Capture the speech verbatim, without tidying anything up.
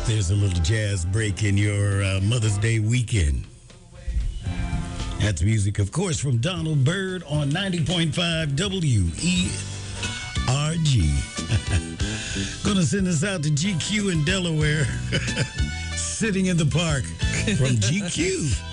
There's a little jazz break in your uh, Mother's Day weekend. That's music, of course, from Donald Byrd on ninety point five W E R G. Gonna send this out to G Q in Delaware. Sitting in the Park from G Q.